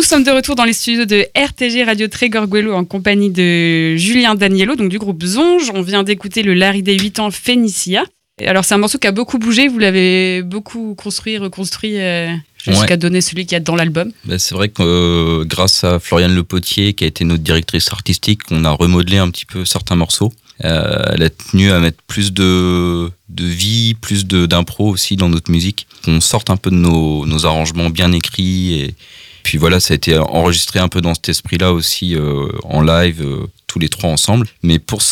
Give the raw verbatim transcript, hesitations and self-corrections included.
sommes de retour dans les studios de R T G Radio Trégor-Gouello en compagnie de Julien Daniello, donc du groupe Zonge. On vient d'écouter le Larry des huit ans Phénicia. Alors c'est un morceau qui a beaucoup bougé, vous l'avez beaucoup construit, reconstruit euh, jusqu'à ouais. donner celui qu'il y a dans l'album. Ben, c'est vrai que euh, grâce à Floriane Lepotier, qui a été notre directrice artistique, on a remodelé un petit peu certains morceaux. Euh, elle a tenu à mettre plus de, de vie, plus de, d'impro aussi dans notre musique. On sorte un peu de nos, nos arrangements bien écrits. Et puis voilà, ça a été enregistré un peu dans cet esprit-là aussi euh, en live, euh, tous les trois ensemble. Mais pour